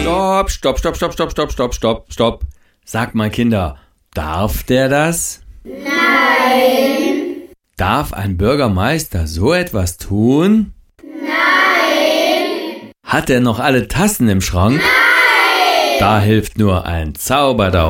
Stopp. Sagt mal, Kinder, darf der das? Nein. Darf ein Bürgermeister so etwas tun? Nein. Hat er noch alle Tassen im Schrank? Nein. Da hilft nur ein Zauberdauer.